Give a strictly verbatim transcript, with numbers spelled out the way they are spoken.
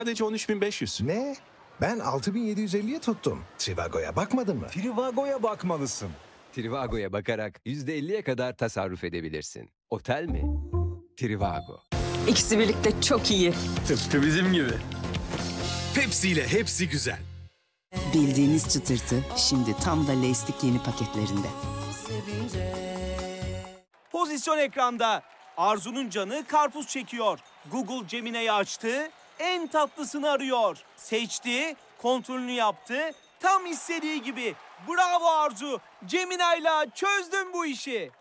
Sadece on üç bin beş yüz. Ne? Ben altı bin yedi yüz elliye tuttum. Trivago'ya bakmadın mı? Trivago'ya bakmalısın. Trivago'ya bakarak yüzde elliye kadar tasarruf edebilirsin. Otel mi? Trivago. İkisi birlikte çok iyi. Tıpkı bizim gibi. Pepsi ile hepsi güzel. Bildiğiniz çıtırtı şimdi tam da Lastik yeni paketlerinde. Pozisyon ekranda. Arzu'nun canı karpuz çekiyor. Google Gemini'yi açtı, en tatlısını arıyor. Seçti, kontrolünü yaptı. Tam istediği gibi. Bravo Arzu. Gemini'yla çözdün bu işi.